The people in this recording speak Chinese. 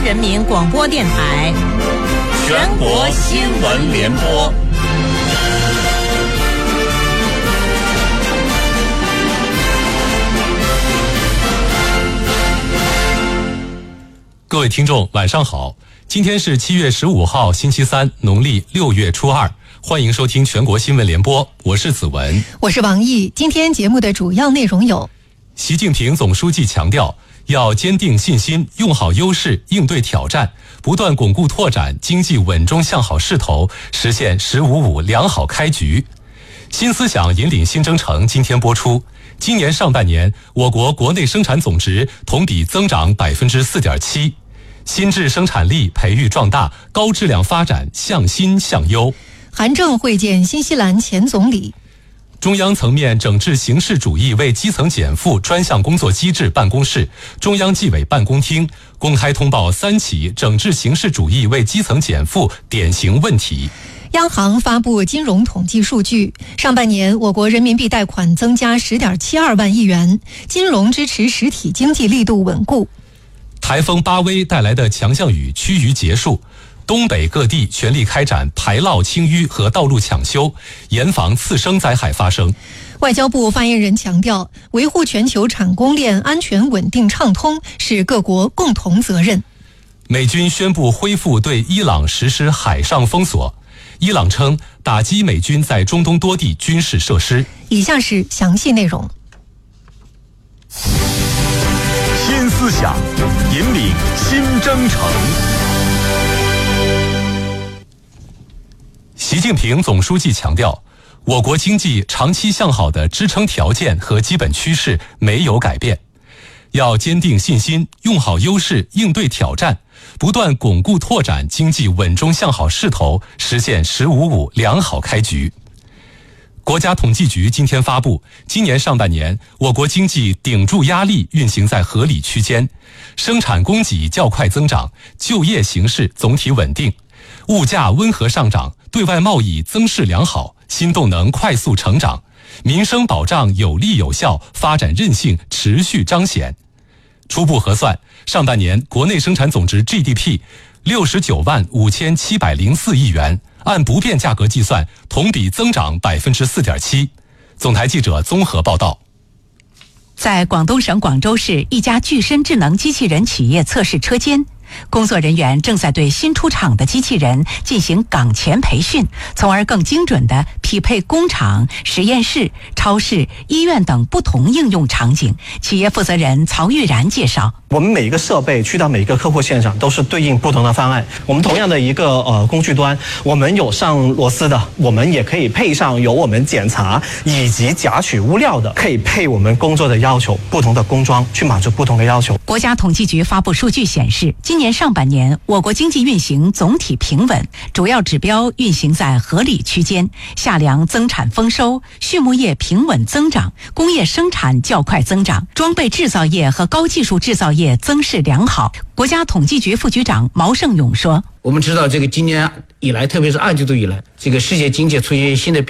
人民广播电台全国新闻联播。 各位听众晚上好，今天是7月15号星期三，农历6月初2，欢迎收听全国新闻联播，我是子文， 我是王毅。今天节目的主要内容有： 习近平总书记强调，要坚定信心，用好优势，应对挑战，不断巩固拓展经济稳中向好势头，实现“15+5”良好开局。新思想引领新征程今天播出。今年上半年，我国国内生产总值同比增长4.7%，新质生产力培育壮大，高质量发展向新向优。 韩正会见新西兰前总理。 中央层面整治形式主义为基层减负专项工作机制办公室、中央纪委办公厅公开通报3起整治形式主义为基层减负典型问题。 央行发布金融统计数据，上半年我国人民币贷款增加10.72万亿元，金融支持实体经济力度稳固。 台风巴威带来的强降雨趋于结束，东北各地全力开展排涝清淤和道路抢修，严防次生灾害发生。 外交部发言人强调，维护全球产供链安全稳定畅通是各国共同责任。 美军宣布恢复对伊朗实施海上封锁，伊朗称打击美军在中东多地军事设施。 以下是详细内容。 新思想引领新征程。 习近平总书记强调，我国经济长期向好的支撑条件和基本趋势没有改变，要坚定信心，用好优势，应对挑战，不断巩固拓展经济稳中向好势头，实现“15+5”良好开局。国家统计局今天发布，今年上半年我国经济顶住压力运行在合理区间，生产供给较快增长，就业形势总体稳定，物价温和上涨，对外贸易增势良好，新动能快速成长，民生保障有力有效，发展韧性持续彰显。初步核算，上半年国内生产总值 GDP 695704亿元，按不变价格计算，同比增长4.7%。总台记者综合报道。 在广东省广州市一家具身智能机器人企业测试车间，工作人员正在对新出厂的机器人进行岗前培训，从而更精准地匹配工厂、实验室、超市、医院等不同应用场景。企业负责人曹玉然介绍， 我们每一个设备去到每一个客户现场都是对应不同的方案。我们同样的一个工具端，我们有上螺丝的，我们也可以配上有我们检查以及夹取物料的，可以配我们工作的要求，不同的工装去满足不同的要求。 国家统计局发布数据显示，今年上半年我国经济运行总体平稳，主要指标运行在合理区间，夏粮增产丰收，畜牧业平稳增长，工业生产较快增长，装备制造业和高技术制造业增势良好。国家统计局副局长毛盛勇说， 我们知道这个今年以来，特别是2季度以来，这个世界经济出现新的变